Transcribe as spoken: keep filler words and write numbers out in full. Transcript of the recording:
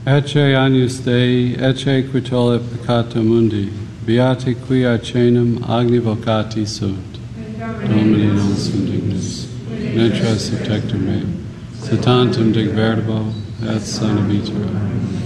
Ecce agnus Dei, ecce quitola peccata mundi, beati qui arcenum agni vocati sunt. Domini non sum dignus, netra subtectum me, se tantum dig verbo, et sana vitera.